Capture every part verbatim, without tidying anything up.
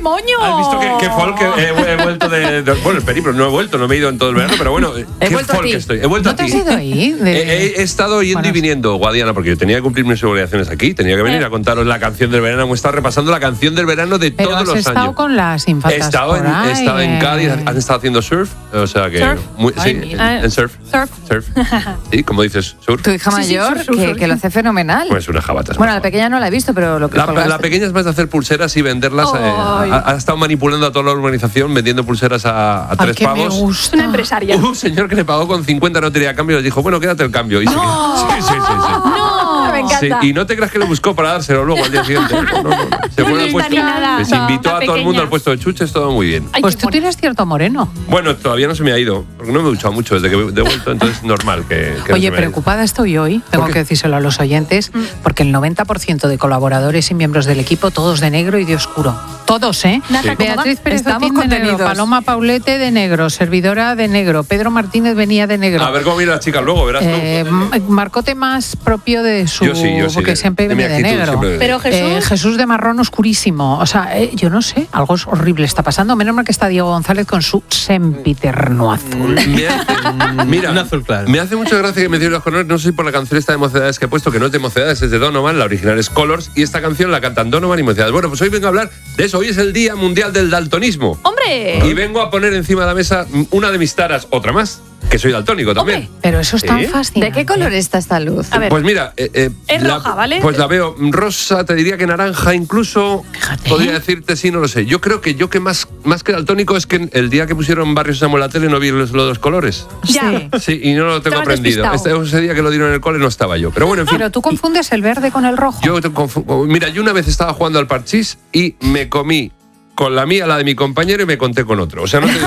moño! ¿Has visto que, que folk he, he vuelto de, de... Bueno, el periplo, no he vuelto, no me he ido en todo el verano, pero bueno, he qué vuelto folk a ti. estoy. He vuelto ¿No a te ti. has ido ahí? De... He, he estado yendo bueno, y viniendo, Guadiana, porque yo tenía que cumplir mis obligaciones aquí, tenía que venir eh. a contaros la canción del verano. Hemos estado repasando la canción del verano de pero todos has los estado años. con las infantas He estado, en, por he estado ahí, en Cádiz, eh. han estado haciendo surf, o sea que... ¿Surf? Muy, Ay, sí, mira. en, en surf. Surf. Surf. Sí, como dices, surf. Tu hija mayor, sí, sí, surf, que, surf. que lo hace fenomenal. Pues una jabata. Bueno, la pequeña no la he visto, pero lo que La, colgaste. la pequeña es más de hacer pulseras y venderlas. Eh, ha, ha estado manipulando a toda la urbanización vendiendo pulseras a, a Ay, tres que me pavos. gusta. Una empresaria. Hubo un señor que le pagó con cincuenta, no tenía cambio, y le dijo, bueno, quédate el cambio. Y se quedó. Sí, sí, sí, sí. No, me encanta. Sí, y no te creas que le buscó para dárselo luego al día siguiente. No, no, no. Se No fue al lista puesto. ni nada. Les invitó La a todo el mundo pequeña. al puesto de chuches, todo muy bien. Ay, Pues qué tú bueno. tienes cierto moreno. Bueno, todavía no se me ha ido, porque no me he duchado mucho desde que he devuelto, entonces normal que, que no se Oye, me haya ido. preocupada estoy hoy, tengo qué? que decírselo a los oyentes, porque el noventa por ciento de colaboradores y miembros del equipo, todos de negro y de oscuro. Todos, ¿eh? Nata, Sí. ¿cómo va? Beatriz Pérez Estamos Otín de negro, contenidos. Paloma Paulete de negro, servidora de negro, Pedro Martínez venía de negro. A ver cómo miran las chicas luego, verás tú. Eh, M- Marcote más propio de su... Yo sí, yo sí, porque de- siempre de mi viene de actitud, negro. siempre de- Pero Jesús... Eh, Jesús de marrón oscurísimo. O sea, eh, yo no sé, algo es horrible está pasando. Menos mal que está Diego González con su sempiterno azul. Me hace, mira, Un azul claro. me hace mucha gracia que me los colores. No sé si por la canción esta de Mocedades que he puesto, que no es de Mocedades, es de Donovan, la original es Colors, y esta canción la cantan Donovan y Mocedades. Bueno, pues hoy vengo a hablar de eso. Hoy es el Día Mundial del Daltonismo. ¡Hombre! Y vengo a poner encima de la mesa una de mis taras, otra más, que soy daltónico también. Hombre. Pero eso es tan ¿Sí? fascinante. ¿De qué color está esta luz? A ver. Pues mira, eh, eh, Es la- roja, ¿vale? Pues la veo rosa, te diría que naranja, incluso. Fíjate. Podría decirte, sí, no lo sé. Yo creo que yo que más, más que daltónico es que el día que pusieron Barrio Sésamo en la tele no vi los, los dos colores. Ya. Sí, y no lo tengo Estabas aprendido. despistado. Este, ese día que lo dieron en el cole no estaba yo. Pero bueno, en fin. Pero tú confundes el verde con el rojo. Yo te confu- Mira, yo una vez estaba jugando al parchís y me comí con la mía, la de mi compañero, y me conté con otro. O sea, no te digo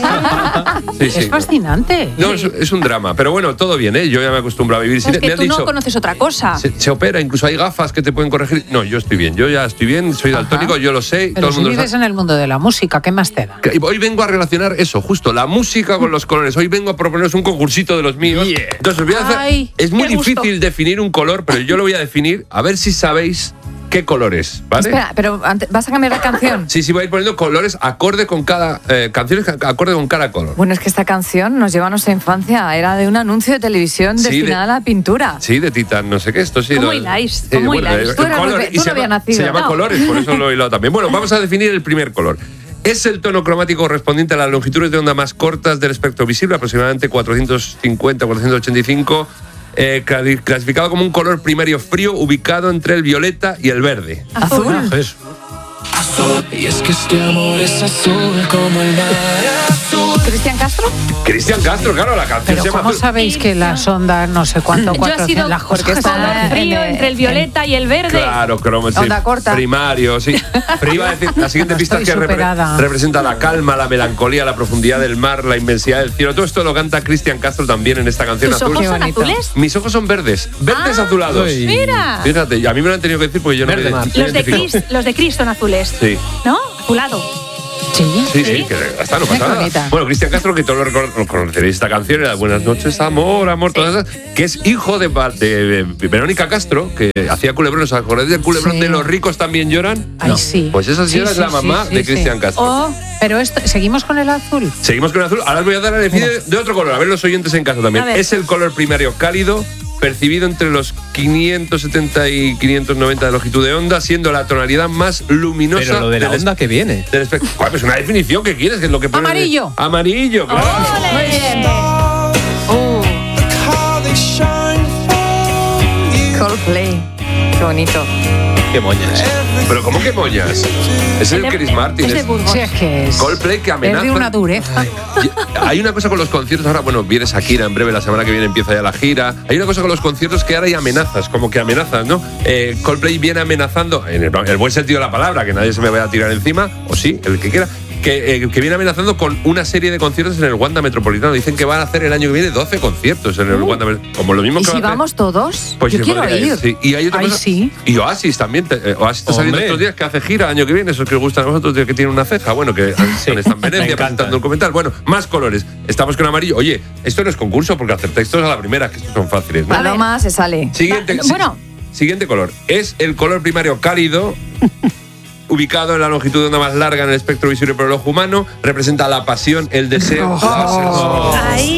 más. Sí, sí. Es fascinante. No, es, es un drama. Pero bueno, todo bien, ¿eh? Yo ya me acostumbro a vivir sin Es que me han tú dicho, no conoces otra cosa. se, se opera, incluso hay gafas que te pueden corregir. No, yo estoy bien, yo ya estoy bien, soy daltónico, yo lo sé, Pero todo el si mundo lo vives sabe. en el mundo de la música, ¿qué más te da? Que Hoy vengo a relacionar eso, justo, la música con los colores. Hoy vengo a proponeros un concursito de los míos. Yeah. Entonces, os voy a hacer- Ay, es muy qué gusto. difícil definir un color, pero yo lo voy a definir, a ver si sabéis qué color es, ¿vale? Espera, pero antes, ¿vas a cambiar la canción? Sí, sí, voy a ir poniendo colores acorde con cada... Eh, canciones que- acorde con cada color. Bueno, es que esta canción nos lleva a nuestra infancia. Era de un anuncio de televisión Sí, destinada de- a la pintura. Sí, de Titan, no sé qué, esto sí. ¿Cómo lo- hiláis? Sí, ¿Cómo bueno, hiláis? eh, Tú eras color, muy y pe- tú se no llama- habías nacido. Se llama No. colores, por eso lo he hilado también. Bueno, vamos a definir el primer color. Es el tono cromático correspondiente a las longitudes de onda más cortas del espectro visible, aproximadamente cuatrocientos cincuenta a cuatrocientos ochenta y cinco, eh, cla- clasificado como un color primario frío ubicado entre el violeta y el verde. Azul. Eso. Y es que este amor es azul como el mar azul. ¿Cristian Castro? Cristian Castro, claro, la canción Pero se llama ¿cómo Azul. sabéis que las ondas no sé cuánto, Yo he sido cuatrocientos, las porque cosas está- color frío en- entre el violeta y el verde. Claro, cromo, sí. Onda corta. Primario, sí. Iba a decir, la siguiente pista es Estoy que repre- superada. representa la calma, la melancolía, la profundidad del mar, la inmensidad del cielo. Todo esto lo canta Cristian Castro también en esta canción ¿Tus azul. ojos son bonito. azules? Mis ojos son verdes, verdes azulados. Uy. Mira. Fíjate, y a mí me lo han tenido que decir porque yo no Verde me mar. me Los de, identifico. Chris, los de Chris son azules. Sí. ¿No? Azulado. Sí. Sí, sí, que ya está, no pasa Qué nada. bonita. Bueno, Cristian Castro, que todos lo recor- lo conoceréis esta canción, era Buenas noches, amor, amor, todas esas, que es hijo de, Ba- de, de Verónica Castro, que hacía Culebrón. ¿Os acordáis del Culebrón Sí. de Los ricos también lloran? Ay, sí. Pues esa señora Sí, es la sí, mamá sí, de sí, Cristian sí. Castro. Oh, pero esto, seguimos con el azul. Seguimos con el azul. Ahora os voy a dar a elegir de, de otro color. A ver los oyentes en casa también. A ver. Es el color primario cálido, percibido entre los quinientos setenta y quinientos noventa de longitud de onda, siendo la tonalidad más luminosa Pero lo de la del onda que viene. del espectro. Joder, pues una definición que quieres, que es lo que pone. Amarillo. Amarillo, claro. Muy bien. Coldplay. Qué bonito. Qué moñas. Pero ¿cómo que moñas? Es el de- Chris Martin. es de es- Burgos. Sí, es que es. Coldplay que amenaza. Es de una dureza. Y hay una cosa con los conciertos, ahora, bueno, viene Shakira en breve, la semana que viene empieza ya la gira. Hay una cosa con los conciertos que ahora hay amenazas, como que amenazas, ¿no? Eh, Coldplay viene amenazando, en el, el buen sentido de la palabra, que nadie se me vaya a tirar encima, o sí, el que quiera, que, eh, que viene amenazando con una serie de conciertos en el Wanda Metropolitano. Dicen que van a hacer el año que viene doce conciertos en el Wanda Metropolitano. Como lo mismo ¿Y que si va a hacer- vamos todos? Pues Yo se quiero podría ir. sí. Y hay otra Ay, cosa. sí. Y Oasis también. te- eh, Oasis está saliendo Hombre. estos días que hace gira el año que viene. Esos que os gustan a vosotros, que tiene una ceja. Bueno, que han- Sí. han estado en Me Venecia encanta. presentando el documental. Bueno, más colores. Estamos con amarillo. Oye, esto no es concurso porque acertáis todos a la primera, que estos son fáciles, ¿no? Paloma se sale. Siguiente, Va- bueno. siguiente color. Es el color primario cálido. ubicado en la longitud de onda más larga en el espectro visible por el ojo humano, representa la pasión, el deseo, la obsesión. Ahí